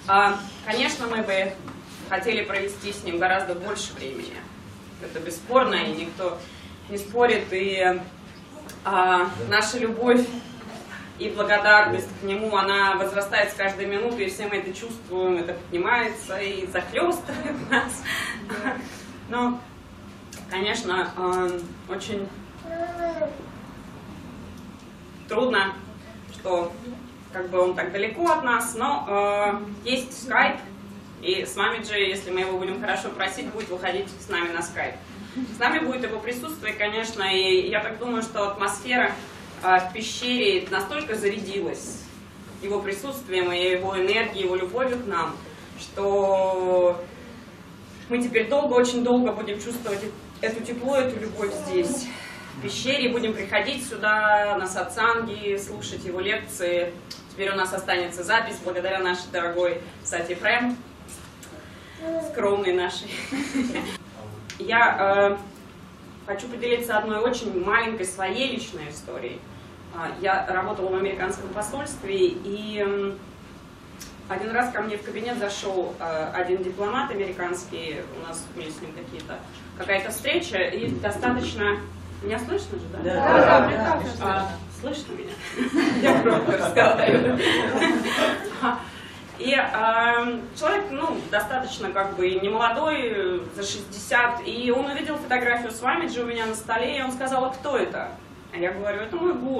Конечно, мы бы хотели провести с ним гораздо больше времени. Это бесспорно, и никто не спорит. И наша любовь и благодарность к нему, она возрастает с каждой минутой, и все мы это чувствуем, это поднимается и захлестывает нас. Но, конечно, очень трудно, что как бы он так далеко от нас, но есть скайп, и с вами же, если мы его будем хорошо просить, будет выходить с нами на скайп. С нами будет его присутствие, конечно, и я так думаю, что атмосфера в пещере настолько зарядилась его присутствием и его энергией, его любовью к нам, что мы теперь долго, очень долго будем чувствовать это тепло, эту любовь здесь, в пещере, будем приходить сюда на сатсанги, слушать его лекции. Теперь у нас останется запись благодаря нашей дорогой Сати Прем, скромной нашей. Я хочу поделиться одной очень маленькой своей личной историей. Я работала в американском посольстве, и один раз ко мне в кабинет зашел один дипломат американский, у нас были с ним какая-то встреча, и достаточно... Меня слышно же, да? Да. Слышно меня? Я просто разговариваю. И человек, достаточно как бы немолодой, за 60, и он увидел фотографию Свамиджи у меня на столе, и он сказал: а кто это? А я говорю: это мой гуру.